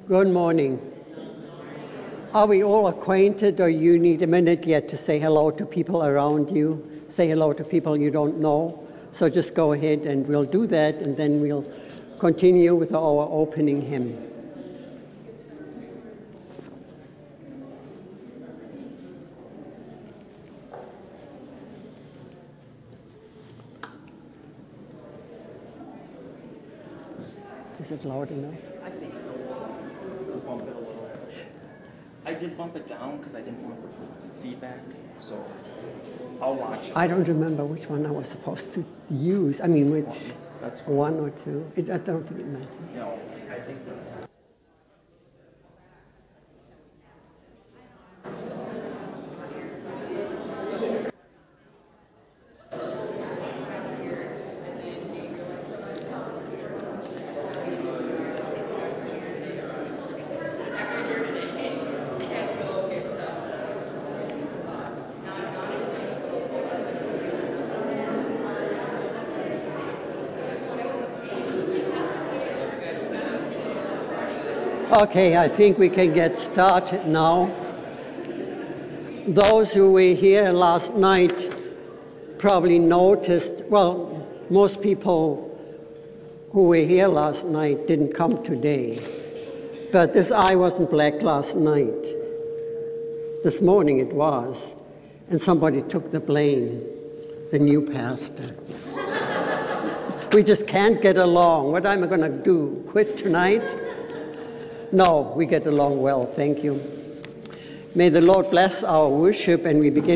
Good morning. Are we all acquainted, or you need a minute yet to say hello to people around you? Say hello to people you don't know. So just go ahead and we'll do that, and then we'll continue with our opening hymn. Is it loud enough? I think so. Bump it a little. I did bump it down because I didn't want feedback, so I'll watch it. I don't remember which one I was supposed to use. I mean, which That's fine. one or two. I don't think it matters. No, I think that. Okay, I think we can get started now. Those who were here last night probably noticed, well, most people who were here last night didn't come today. But this eye wasn't black last night. This morning it was. And somebody took the blame, the new pastor. We just can't get along. What am I going to do? Quit tonight? No, we get along well, thank you. May the Lord bless our worship, and we begin